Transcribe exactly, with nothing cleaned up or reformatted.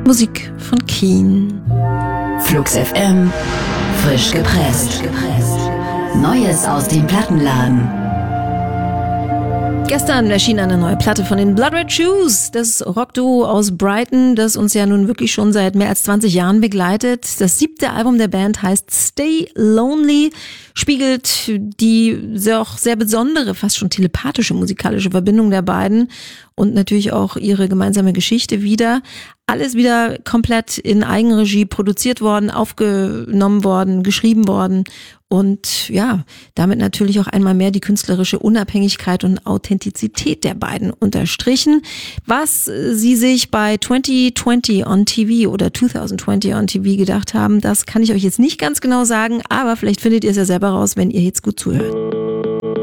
Musik von Keen. Flux F M, frisch gepresst. Neues aus dem Plattenladen. Gestern erschien eine neue Platte von den Blood Red Shoes, das Rockduo aus Brighton, das uns ja nun wirklich schon seit mehr als zwanzig Jahren begleitet. Das siebte Album der Band heißt Stay Lonely, spiegelt die sehr, auch sehr besondere, fast schon telepathische musikalische Verbindung der beiden und natürlich auch ihre gemeinsame Geschichte wider. Alles wieder komplett in Eigenregie produziert worden, aufgenommen worden, geschrieben worden und ja, damit natürlich auch einmal mehr die künstlerische Unabhängigkeit und Authentizität der beiden unterstrichen. Was sie sich bei zwanzig zwanzig on T V oder zwanzig zwanzig on T V gedacht haben, das kann ich euch jetzt nicht ganz genau sagen, aber vielleicht findet ihr es ja selber raus, wenn ihr jetzt gut zuhört.